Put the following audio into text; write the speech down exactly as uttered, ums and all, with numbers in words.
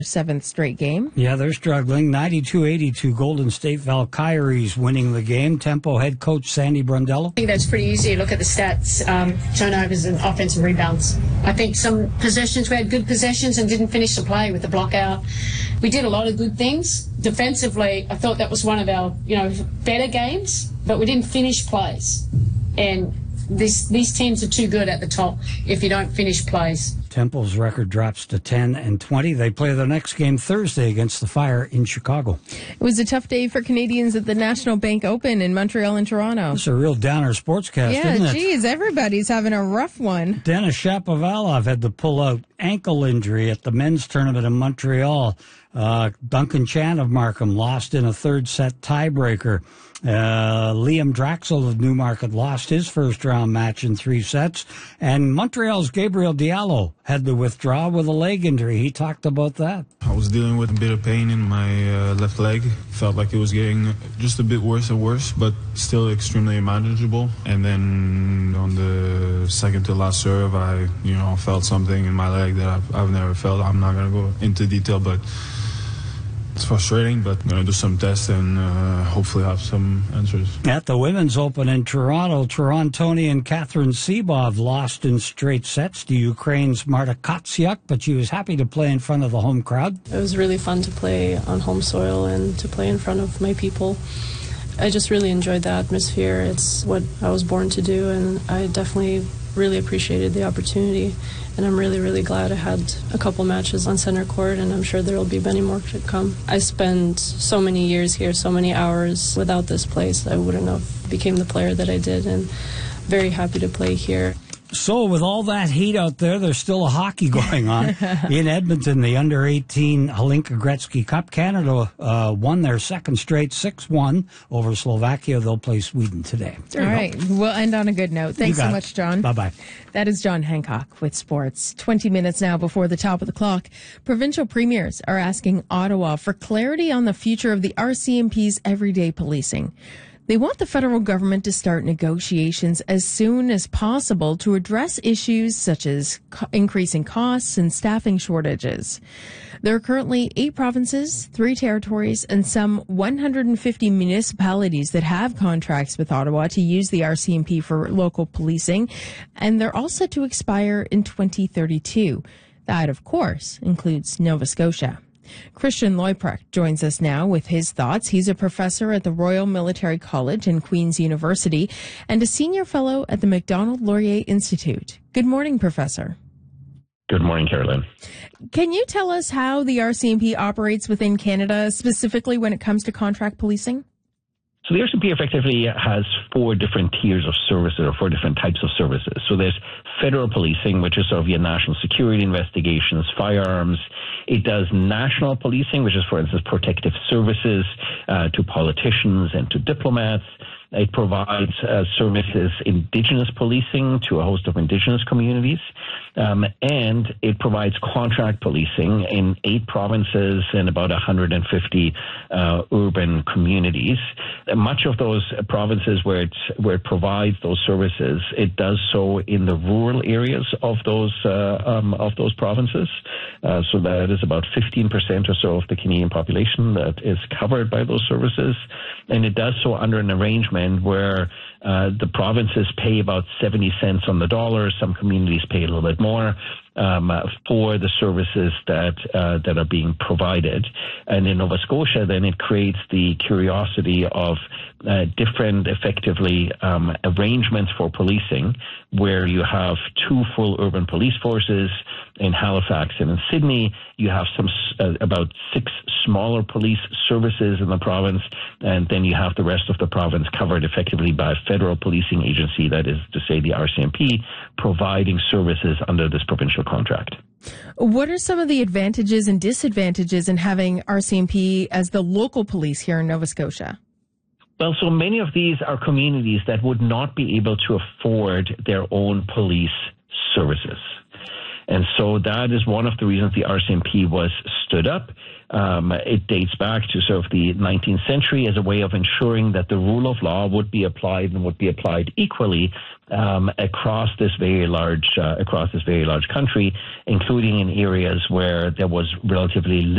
seventh straight game. Yeah, they're struggling. ninety-two eighty-two Golden State Valkyries winning the game. Tempo head coach Sandy Brundello. I think that's pretty easy. Look at the stats, um, turnovers and offensive rebounds. I think some possessions, we had good possessions and didn't finish the play with the block out. We did a lot of good things. Defensively, I thought that was one of our, you know, better games, but we didn't finish plays. And this, these teams are too good at the top if you don't finish plays. Temple's record drops to ten and twenty. They play their next game Thursday against the Fire in Chicago. It was a tough day for Canadians at the National Bank Open in Montreal and Toronto. It's a real downer sportscast, yeah, isn't it? Geez, everybody's having a rough one. Denis Shapovalov had to pull out ankle injury at the men's tournament in Montreal. Uh, Duncan Chan of Markham lost in a third set tiebreaker. Uh, Liam Draxel of Newmarket lost his first round match in three sets. And Montreal's Gabriel Diallo had to withdraw with a leg injury. He talked about that. I was dealing with a bit of pain in my uh, left leg. Felt like it was getting just a bit worse and worse, but still extremely manageable. And then on the second to last serve, I, you know, felt something in my leg that I've, I've never felt. I'm not going to go into detail, but it's frustrating, but I'm going to do some tests and uh, hopefully have some answers. At the Women's Open in Toronto, Torontonian Catherine Sebov lost in straight sets to Ukraine's Marta Kotsiuk, but she was happy to play in front of the home crowd. It was really fun to play on home soil and to play in front of my people. I just really enjoyed the atmosphere. It's what I was born to do, and I definitely really appreciated the opportunity. And I'm really, really glad I had a couple matches on center court, and I'm sure there will be many more to come. I spent so many years here, so many hours. Without this place, I wouldn't have became the player that I did, and very happy to play here. So with all that heat out there, there's still a hockey going on. In Edmonton, the under eighteen Hlinka Gretzky Cup. Canada uh, won their second straight six one over Slovakia. They'll play Sweden today. All right. Go. We'll end on a good note. Thanks so much, John. Bye-bye. That is John Hancock with sports. twenty minutes now before the top of the clock. Provincial premiers are asking Ottawa for clarity on the future of the R C M P's everyday policing. They want the federal government to start negotiations as soon as possible to address issues such as co- increasing costs and staffing shortages. There are currently eight provinces, three territories, and some one hundred fifty municipalities that have contracts with Ottawa to use the R C M P for local policing, and they're all set to expire in twenty thirty-two. That, of course, includes Nova Scotia. Christian Leuprecht joins us now with his thoughts. He's a professor at the Royal Military College and Queen's University and a senior fellow at the Macdonald-Laurier Institute. Good morning, Professor. Good morning, Carolyn. Can you tell us how the R C M P operates within Canada, specifically when it comes to contract policing? So the R C M P effectively has four different tiers of services, or four different types of services. So there's federal policing, which is sort of your national security investigations, firearms. It does national policing, which is, for instance, protective services uh, to politicians and to diplomats. It provides uh, services, indigenous policing to a host of indigenous communities. Um, and it provides contract policing in eight provinces and about one hundred fifty uh, urban communities. And much of those provinces where it, where it provides those services, it does so in the rural areas of those uh, um, of those provinces. Uh, so that is about fifteen percent or so of the Canadian population that is covered by those services. And it does so under an arrangement where uh, the provinces pay about seventy cents on the dollar. Some communities pay a little bit more um, uh, for the services that uh, that are being provided. And in Nova Scotia, then it creates the curiosity of uh, different, effectively, um, arrangements for policing, where you have two full urban police forces in Halifax and in Sydney. You have some uh, about six smaller police services in the province, and then you have the rest of the province covered effectively by a federal policing agency, that is to say the R C M P, providing services under this provincial contract. What are some of the advantages and disadvantages in having R C M P as the local police here in Nova Scotia? Well, so many of these are communities that would not be able to afford their own police services. And so that is one of the reasons the R C M P was stood up. Um, it dates back to sort of the nineteenth century as a way of ensuring that the rule of law would be applied and would be applied equally um, across this very large uh, across this very large country, including in areas where there was relatively